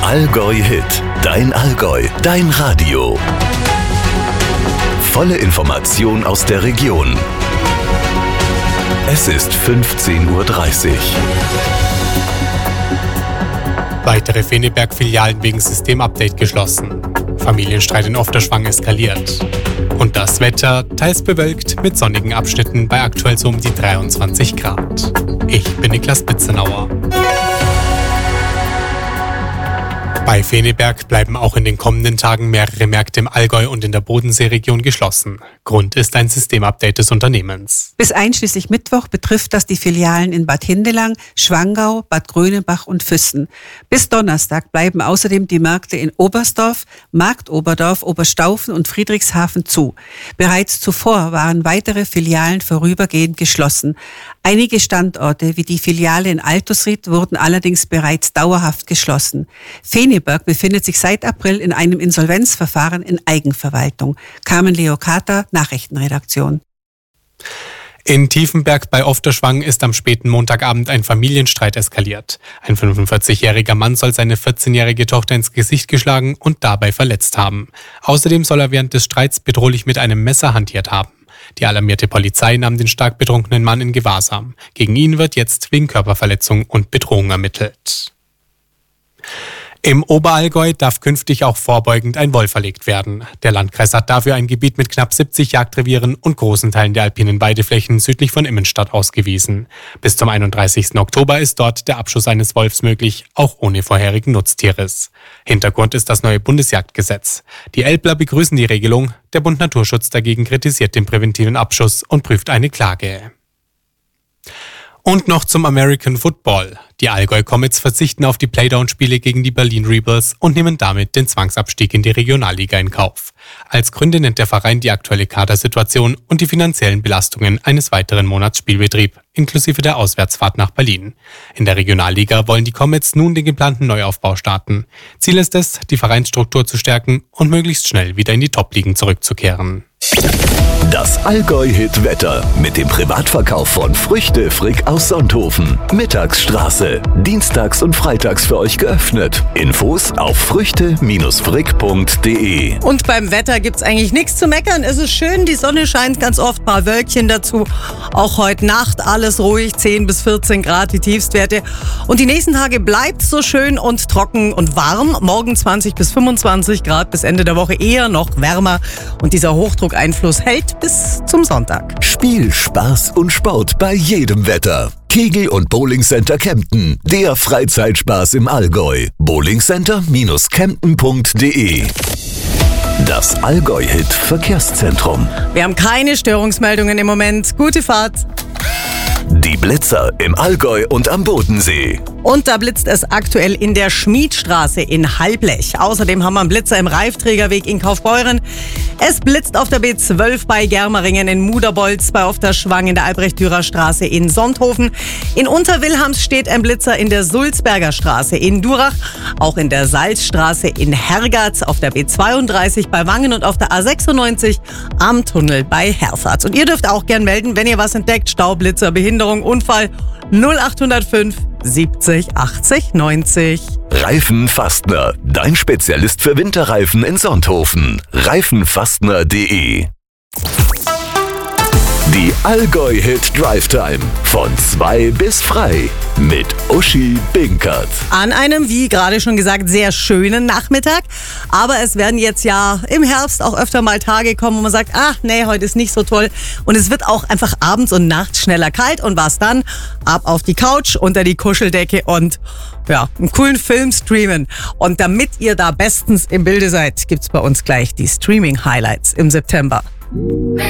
Allgäu Hit, dein Allgäu, dein Radio. Volle Information aus der Region. Es ist 15:30 Uhr. Weitere Feneberg-Filialen wegen Systemupdate geschlossen. Familienstreit in Ofterschwang eskaliert. Und das Wetter teils bewölkt mit sonnigen Abschnitten bei aktuell so um die 23 Grad. Ich bin Niklas Bitzenauer. Bei Feneberg bleiben auch in den kommenden Tagen mehrere Märkte im Allgäu und in der Bodenseeregion geschlossen. Grund ist ein Systemupdate des Unternehmens. Bis einschließlich Mittwoch betrifft das die Filialen in Bad Hindelang, Schwangau, Bad Grönebach und Füssen. Bis Donnerstag bleiben außerdem die Märkte in Oberstdorf, Marktoberdorf, Oberstaufen und Friedrichshafen zu. Bereits zuvor waren weitere Filialen vorübergehend geschlossen. Einige Standorte wie die Filiale in Altusried wurden allerdings bereits dauerhaft geschlossen. Feneberg befindet sich seit April in einem Insolvenzverfahren in Eigenverwaltung. Carmen Leocata, Nachrichtenredaktion. In Tiefenberg bei Ofterschwang ist am späten Montagabend ein Familienstreit eskaliert. Ein 45-jähriger Mann soll seine 14-jährige Tochter ins Gesicht geschlagen und dabei verletzt haben. Außerdem soll er während des Streits bedrohlich mit einem Messer hantiert haben. Die alarmierte Polizei nahm den stark betrunkenen Mann in Gewahrsam. Gegen ihn wird jetzt wegen Körperverletzung und Bedrohung ermittelt. Im Oberallgäu darf künftig auch vorbeugend ein Wolf erlegt werden. Der Landkreis hat dafür ein Gebiet mit knapp 70 Jagdrevieren und großen Teilen der alpinen Weideflächen südlich von Immenstadt ausgewiesen. Bis zum 31. Oktober ist dort der Abschuss eines Wolfs möglich, auch ohne vorherigen Nutztieres. Hintergrund ist das neue Bundesjagdgesetz. Die Elbler begrüßen die Regelung, der Bund Naturschutz dagegen kritisiert den präventiven Abschuss und prüft eine Klage. Und noch zum American Football. Die Allgäu Comets verzichten auf die Playdown-Spiele gegen die Berlin Rebels und nehmen damit den Zwangsabstieg in die Regionalliga in Kauf. Als Gründe nennt der Verein die aktuelle Kadersituation und die finanziellen Belastungen eines weiteren Monats Spielbetrieb, inklusive der Auswärtsfahrt nach Berlin. In der Regionalliga wollen die Comets nun den geplanten Neuaufbau starten. Ziel ist es, die Vereinsstruktur zu stärken und möglichst schnell wieder in die Top-Ligen zurückzukehren. Das Allgäu-Hit-Wetter mit dem Privatverkauf von Früchte Frick aus Sonthofen. Mittagsstraße. Dienstags und freitags für euch geöffnet. Infos auf früchte-frick.de. Und beim Wetter gibt's eigentlich nichts zu meckern. Es ist schön, die Sonne scheint ganz oft, paar Wölkchen dazu. Auch heute Nacht alles ruhig, 10 bis 14 Grad die Tiefstwerte. Und die nächsten Tage bleibt so schön und trocken und warm. Morgen 20 bis 25 Grad, bis Ende der Woche eher noch wärmer. Und dieser Hochdruckeinfluss hält bis zum Sonntag. Spiel, Spaß und Sport bei jedem Wetter. Kegel- und Bowlingcenter Kempten. Der Freizeitspaß im Allgäu. bowlingcenter-kempten.de. Das Allgäu-Hit Verkehrszentrum. Wir haben keine Störungsmeldungen im Moment. Gute Fahrt. Die Blitzer im Allgäu und am Bodensee. Und da blitzt es aktuell in der Schmiedstraße in Halblech. Außerdem haben wir einen Blitzer im Reifträgerweg in Kaufbeuren. Es blitzt auf der B12 bei Germeringen in Muderbolz, bei Ofterschwang in der Albrecht-Dürer-Straße in Sonthofen. In Unterwilhams steht ein Blitzer in der Sulzberger Straße in Durach. Auch in der Salzstraße in Hergatz, auf der B32 bei Wangen und auf der A96 am Tunnel bei Herfahrt. Und ihr dürft auch gern melden, wenn ihr was entdeckt. Stau, Blitzer, Behinderung, Unfall 0805 70 80 90. Reifenfastner, dein Spezialist für Winterreifen in Sonthofen. Reifenfastner.de. Die Allgäu-Hit Drive Time von 2 bis frei mit Uschi Binkert. An einem, wie gerade schon gesagt, sehr schönen Nachmittag. Aber es werden jetzt ja im Herbst auch öfter mal Tage kommen, wo man sagt, ach nee, heute ist nicht so toll. Und es wird auch einfach abends und nachts schneller kalt. Und was dann? Ab auf die Couch, unter die Kuscheldecke und ja, einen coolen Film streamen. Und damit ihr da bestens im Bilde seid, gibt's bei uns gleich die Streaming-Highlights im September.